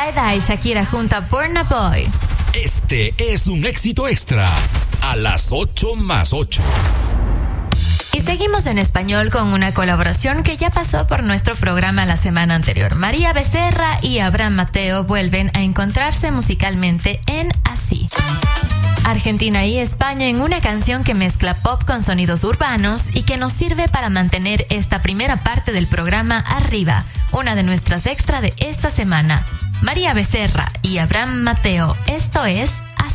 Dai Shakira junto a Burna Boy. Este es un éxito extra a las 8+8. Y seguimos en español con una colaboración que ya pasó por nuestro programa la semana anterior. María Becerra y Abraham Mateo vuelven a encontrarse musicalmente en Así. Argentina y España en una canción que mezcla pop con sonidos urbanos y que nos sirve para mantener esta primera parte del programa arriba, una de nuestras extra de esta semana. María Becerra y Abraham Mateo, esto es